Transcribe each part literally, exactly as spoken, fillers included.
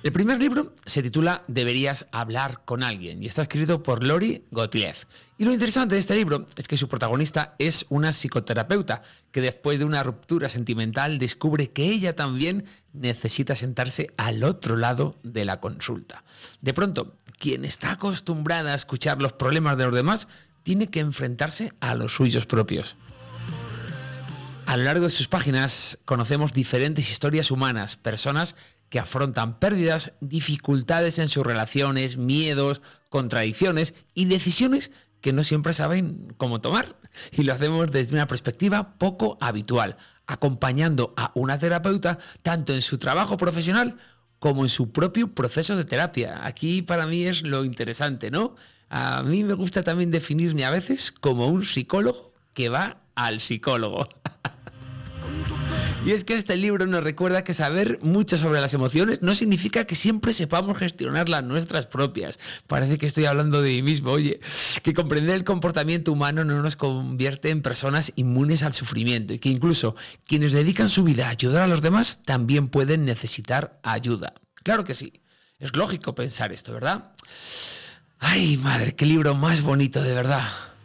El primer libro se titula Deberías hablar con alguien y está escrito por Lori Gottlieb. Y lo interesante de este libro es que su protagonista es una psicoterapeuta que después de una ruptura sentimental descubre que ella también necesita sentarse al otro lado de la consulta. De pronto, quien está acostumbrada a escuchar los problemas de los demás tiene que enfrentarse a los suyos propios. A lo largo de sus páginas conocemos diferentes historias humanas, personas que afrontan pérdidas, dificultades en sus relaciones, miedos, contradicciones y decisiones que no siempre saben cómo tomar. Y lo hacemos desde una perspectiva poco habitual, acompañando a una terapeuta tanto en su trabajo profesional como en su propio proceso de terapia. Aquí para mí es lo interesante, ¿no? A mí me gusta también definirme a veces como un psicólogo que va al psicólogo. Y es que este libro nos recuerda que saber mucho sobre las emociones no significa que siempre sepamos gestionar las nuestras propias. Parece que estoy hablando de mí mismo. Oye, que comprender el comportamiento humano no nos convierte en personas inmunes al sufrimiento y que incluso quienes dedican su vida a ayudar a los demás también pueden necesitar ayuda. Claro que sí. Es lógico pensar esto, ¿verdad? Ay, madre, qué libro más bonito, de verdad.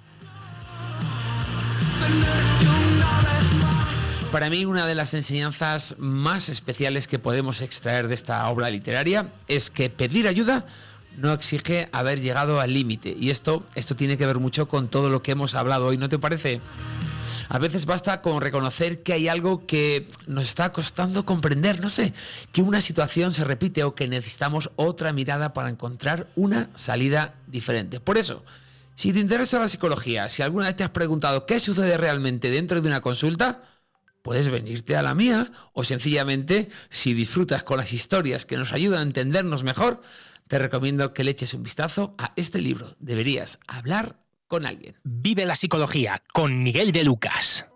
Para mí, una de las enseñanzas más especiales que podemos extraer de esta obra literaria es que pedir ayuda no exige haber llegado al límite. Y esto, esto tiene que ver mucho con todo lo que hemos hablado hoy, ¿no te parece? A veces basta con reconocer que hay algo que nos está costando comprender, no sé, que una situación se repite o que necesitamos otra mirada para encontrar una salida diferente. Por eso, si te interesa la psicología, si alguna vez te has preguntado qué sucede realmente dentro de una consulta, puedes venirte a la mía o sencillamente, si disfrutas con las historias que nos ayudan a entendernos mejor, te recomiendo que le eches un vistazo a este libro. Deberías hablar con alguien. Vive la psicología con Miguel de Lucas.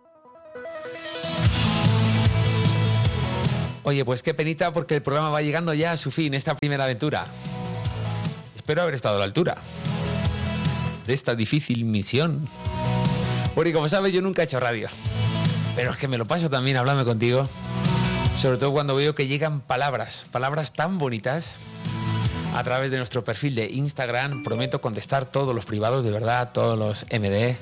Oye, pues qué penita porque el programa va llegando ya a su fin, esta primera aventura. Espero haber estado a la altura de esta difícil misión. Porque como sabes, yo nunca he hecho radio. Pero es que me lo paso también hablando contigo, sobre todo cuando veo que llegan palabras, palabras tan bonitas a través de nuestro perfil de Instagram. Prometo contestar todos los privados, de verdad, todos los M D.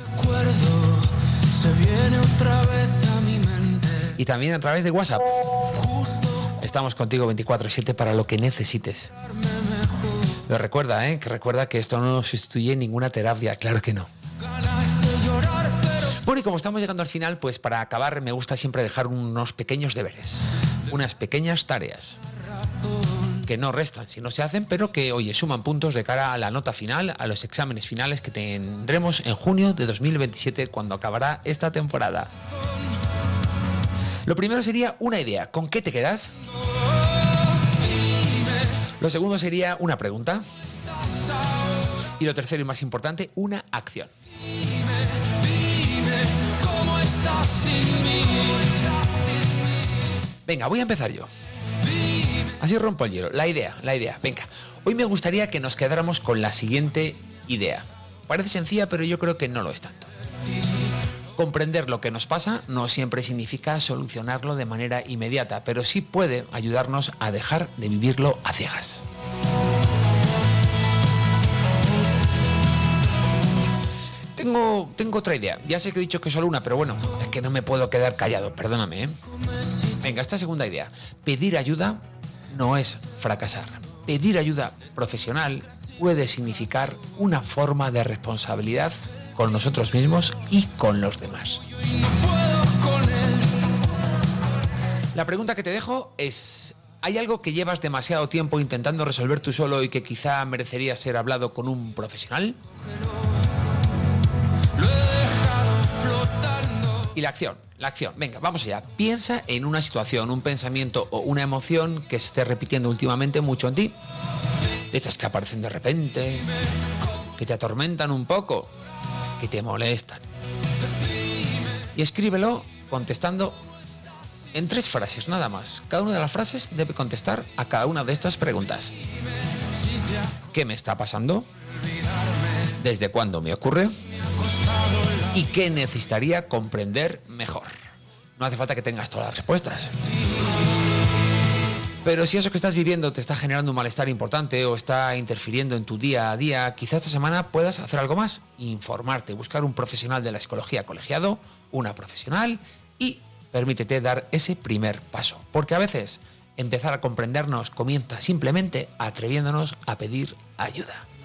Y también a través de WhatsApp. Estamos contigo veinticuatro siete para lo que necesites. Pero recuerda, ¿eh? que recuerda que esto no sustituye ninguna terapia, claro que no. Bueno, y como estamos llegando al final, pues para acabar me gusta siempre dejar unos pequeños deberes, unas pequeñas tareas que no restan si no se hacen, pero que, oye, suman puntos de cara a la nota final, a los exámenes finales que tendremos en junio de dos mil veintisiete, cuando acabará esta temporada. Lo primero sería una idea. ¿Con qué te quedas? Lo segundo sería una pregunta. Y lo tercero y más importante, una acción. Venga, voy a empezar yo. Así rompo el hielo. La idea, la idea. Venga, hoy me gustaría que nos quedáramos con la siguiente idea. Parece sencilla, pero yo creo que no lo es tanto. Comprender lo que nos pasa no siempre significa solucionarlo de manera inmediata, pero sí puede ayudarnos a dejar de vivirlo a ciegas. Tengo, tengo otra idea. Ya sé que he dicho que solo una, pero bueno, es que no me puedo quedar callado, perdóname, ¿eh? Venga, esta segunda idea. Pedir ayuda no es fracasar. Pedir ayuda profesional puede significar una forma de responsabilidad con nosotros mismos y con los demás. La pregunta que te dejo es: ¿hay algo que llevas demasiado tiempo intentando resolver tú solo y que quizá merecería ser hablado con un profesional? Y la acción, la acción. Venga, vamos allá. Piensa en una situación, un pensamiento o una emoción que se esté repitiendo últimamente mucho en ti. De estas que aparecen de repente, que te atormentan un poco, que te molestan. Y escríbelo contestando en tres frases, nada más. Cada una de las frases debe contestar a cada una de estas preguntas. ¿Qué me está pasando? ¿Desde cuándo me ocurre? ¿Y qué necesitaría comprender mejor? No hace falta que tengas todas las respuestas, Pero si eso que estás viviendo te está generando un malestar importante o está interfiriendo en tu día a día, quizás esta semana puedas hacer algo más, informarte, buscar un profesional de la psicología colegiado, una profesional, y permítete dar ese primer paso. Porque a veces empezar a comprendernos comienza simplemente atreviéndonos a pedir ayuda.